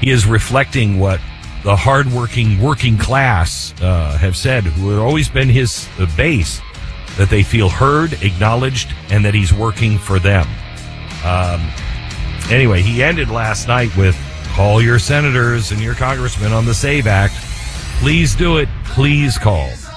He is reflecting what the hardworking working class have said, who had always been his base, that they feel heard, acknowledged, and that he's working for them. Anyway, he ended last night with, call your senators and your congressmen on the SAVE Act. Please do it. Please call.